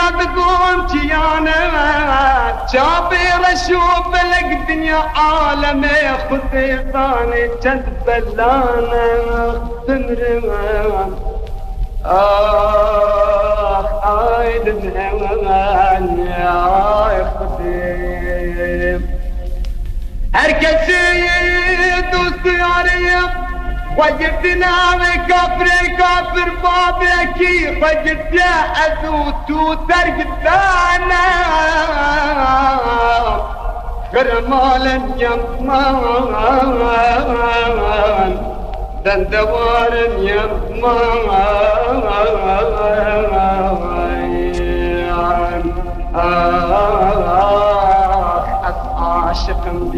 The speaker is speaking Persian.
تقوم تيانا شابر اشوف لك دنيا عالمي خطيطاني تذبلانا تمرمان عايد بهمان يا خطيب هركسي دوستياري وجدنا كفر كافر بابكي فجد أذوتو ترقدانا كرمالا يمان دندوارا يمان عاشق